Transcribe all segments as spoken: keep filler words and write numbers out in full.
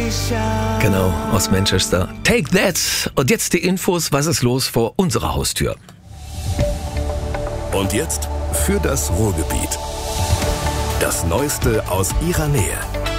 Genau, aus Manchester. Take that! Und jetzt die Infos, was ist los vor unserer Haustür? Und jetzt für das Ruhrgebiet. Das Neueste aus ihrer Nähe.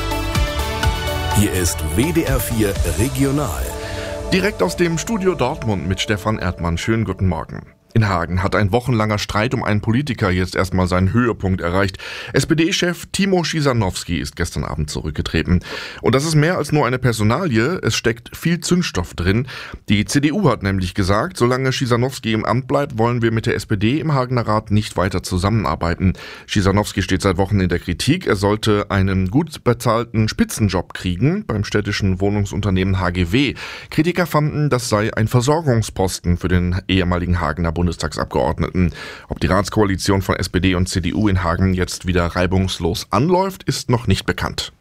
Hier ist W D R vier Regional. Direkt aus dem Studio Dortmund mit Stefan Erdmann. Schönen guten Morgen. In Hagen hat ein wochenlanger Streit um einen Politiker jetzt erstmal seinen Höhepunkt erreicht. S P D-Chef Timo Schisanowski ist gestern Abend zurückgetreten. Und das ist mehr als nur eine Personalie, es steckt viel Zündstoff drin. Die C D U hat nämlich gesagt, solange Schisanowski im Amt bleibt, wollen wir mit der S P D im Hagener Rat nicht weiter zusammenarbeiten. Schisanowski steht seit Wochen in der Kritik, er sollte einen gut bezahlten Spitzenjob kriegen beim städtischen Wohnungsunternehmen H G W. Kritiker fanden, das sei ein Versorgungsposten für den ehemaligen Hagener Bundestagsabgeordneten. Ob die Ratskoalition von S P D und C D U in Hagen jetzt wieder reibungslos anläuft, ist noch nicht bekannt.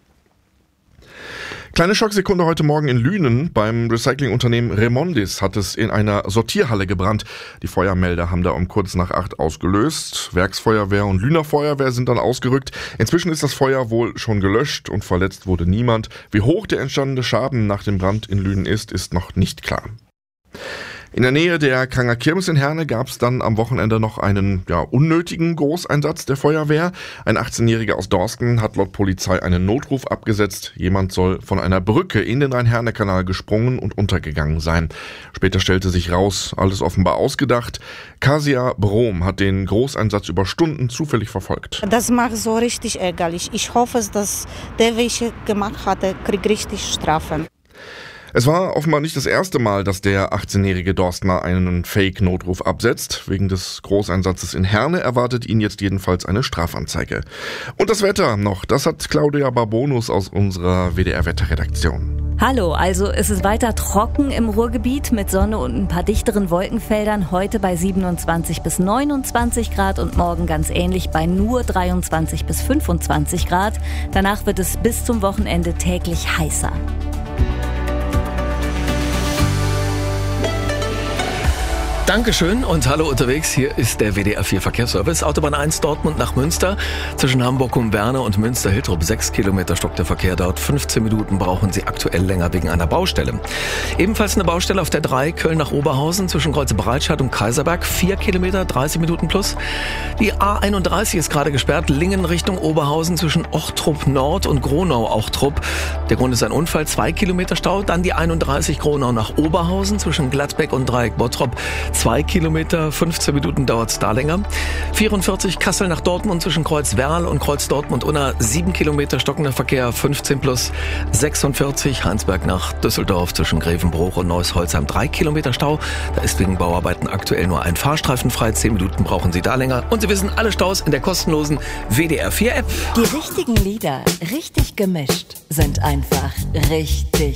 Kleine Schocksekunde heute Morgen in Lünen. Beim Recyclingunternehmen Remondis hat es in einer Sortierhalle gebrannt. Die Feuermelder haben da um kurz nach acht ausgelöst. Werksfeuerwehr und Lüner Feuerwehr sind dann ausgerückt. Inzwischen ist das Feuer wohl schon gelöscht und verletzt wurde niemand. Wie hoch der entstandene Schaden nach dem Brand in Lünen ist, ist noch nicht klar. In der Nähe der Kranger Kirmes in Herne gab es dann am Wochenende noch einen ja, unnötigen Großeinsatz der Feuerwehr. Ein achtzehnjähriger aus Dorsten hat laut Polizei einen Notruf abgesetzt. Jemand soll von einer Brücke in den Rhein-Herne-Kanal gesprungen und untergegangen sein. Später stellte sich raus, alles offenbar ausgedacht. Kasia Brom hat den Großeinsatz über Stunden zufällig verfolgt. Das macht so richtig ärgerlich. Ich hoffe, dass der, welcher gemacht hatte, kriegt richtig Strafen. Es war offenbar nicht das erste Mal, dass der achtzehnjährige Dorstner einen Fake-Notruf absetzt. Wegen des Großeinsatzes in Herne erwartet ihn jetzt jedenfalls eine Strafanzeige. Und das Wetter noch, das hat Claudia Barbonus aus unserer W D R-Wetterredaktion. Hallo, also es ist weiter trocken im Ruhrgebiet mit Sonne und ein paar dichteren Wolkenfeldern. Heute bei siebenundzwanzig bis neunundzwanzig Grad und morgen ganz ähnlich bei nur dreiundzwanzig bis fünfundzwanzig Grad. Danach wird es bis zum Wochenende täglich heißer. Dankeschön und hallo unterwegs. Hier ist der W D R vier Verkehrsservice. Autobahn eins Dortmund nach Münster. Zwischen Hamburg und Berne und Münster-Hiltrup sechs Kilometer stockt der Verkehr. Dauert fünfzehn Minuten, brauchen Sie aktuell länger wegen einer Baustelle. Ebenfalls eine Baustelle auf der drei Köln nach Oberhausen zwischen Kreuze Breitscheid und Kaiserberg. vier Kilometer, dreißig Minuten plus. Die A einunddreißig ist gerade gesperrt. Lingen Richtung Oberhausen zwischen Ochtrup Nord und Gronau-Ochtrup. Der Grund ist ein Unfall. zwei Kilometer Stau. Dann die einunddreißig Gronau nach Oberhausen zwischen Gladbeck und Dreieck Bottrop. zwei Kilometer, fünfzehn Minuten dauert es da länger. vierundvierzig Kassel nach Dortmund zwischen Kreuz Werl und Kreuz Dortmund-Unna. sieben Kilometer stockender Verkehr, fünfzehn plus. sechsundvierzig Heinsberg nach Düsseldorf zwischen Grevenbruch und Neuss-Holzheim. drei Kilometer Stau. Da ist wegen Bauarbeiten aktuell nur ein Fahrstreifen frei. zehn Minuten brauchen Sie da länger. Und Sie wissen, alle Staus in der kostenlosen W D R vier App. Die richtigen Lieder, richtig gemischt, sind einfach richtig